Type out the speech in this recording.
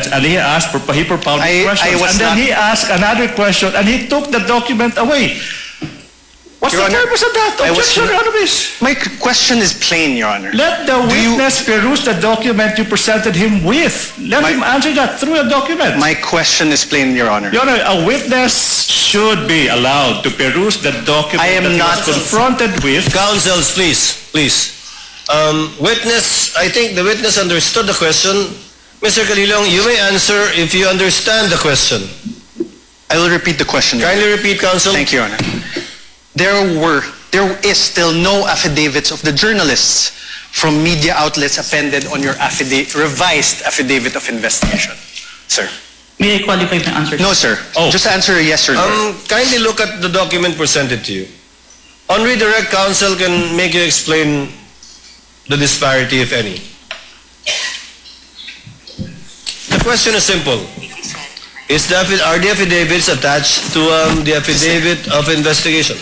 document and he asked for he propounded questions, and then he asked another question and he took the document away. What's Your the Honor, purpose of that? Objection, Your Honor, please. My question is plain, Your Honor. Let the witness peruse the document you presented him with. Let him answer that through a document. My question is plain, Your Honor. Your Honor, a witness should be allowed to peruse the document I am that he not was confronted with. Counsels, please, please. Witness, I think the witness understood the question. Mr. Calilong, you may answer if you understand the question. I will repeat the question, Your Honor. Kindly repeat, counsel. Thank you, Your Honor. There is still no affidavits of the journalists from media outlets appended on your revised affidavit of investigation, sir. May I qualify my answer? No, sir. Oh. Just answer yes or no. Kindly look at the document presented to you. On redirect, counsel can make you explain the disparity, if any. The question is simple. Are the affidavits attached to the affidavit of investigation?